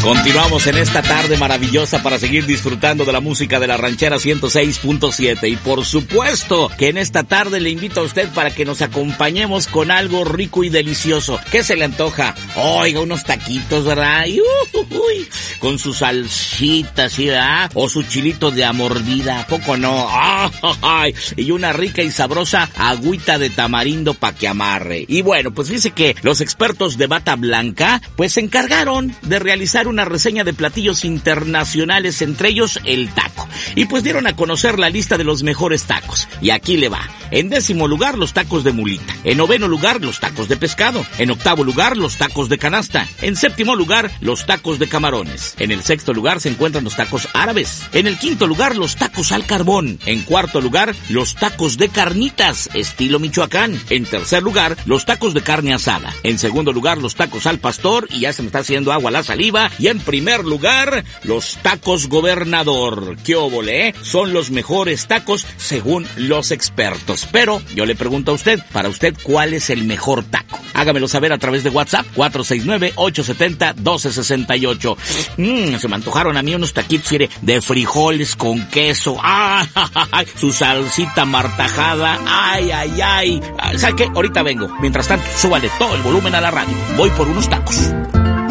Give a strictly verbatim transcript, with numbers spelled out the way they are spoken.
Continuamos en esta tarde maravillosa para seguir disfrutando de la música de la Ranchera ciento seis punto siete. Y por supuesto que en esta tarde le invito a usted para que nos acompañemos con algo rico y delicioso. ¿Qué se le antoja? Oiga, unos taquitos, ¿verdad? Y, uh, uh, uy, con su salsita, ¿sí, verdad? O su chilito de a mordida, ¿a poco no? ¡Ay! Y una rica y sabrosa agüita de tamarindo pa' que amarre. Y bueno, pues dice que los expertos de Bata Blanca pues se encargaron de realizar una reseña de platillos internacionales, entre ellos el taco. Y pues dieron a conocer la lista de los mejores tacos. Y aquí le va. En décimo lugar, los tacos de mulita. En noveno lugar, los tacos de pescado. En octavo lugar, los tacos de canasta. En séptimo lugar, los tacos de camarones. En el sexto lugar se encuentran los tacos árabes. En el quinto lugar, los tacos al carbón. En cuarto lugar, los tacos de carnitas, estilo Michoacán. En tercer lugar, los tacos de carne asada. En segundo lugar, los tacos al pastor, y ya se me está haciendo agua la saliva. Y en primer lugar, los tacos gobernador. ¿Qué óvole, eh? Son los mejores tacos según los expertos. Pero yo le pregunto a usted, para usted, ¿cuál es el mejor taco? Hágamelo saber a través de WhatsApp, cuatro seis nueve, ocho siete cero, uno dos seis ocho. Mmm, se me antojaron a mí unos taquitos, mire, de frijoles con queso. ¡Ay! Su salsita martajada. ¡Ay, ay, ay! ¿Sabe qué? Ahorita vengo. Mientras tanto, súbale todo el volumen a la radio. Voy por unos tacos.